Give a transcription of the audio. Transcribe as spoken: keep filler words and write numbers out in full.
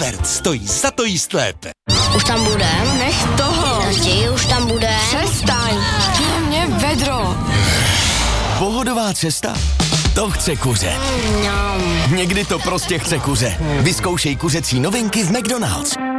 Albert, stojí za to jíst lépe. Už tam bude? Nech toho. Raději už tam bude. Přestaň. Chtěl mě vedro. Pohodová cesta? To chce kuře. Mm, Někdy to prostě chce kuře. Vyzkoušej kuřecí novinky v McDonald's.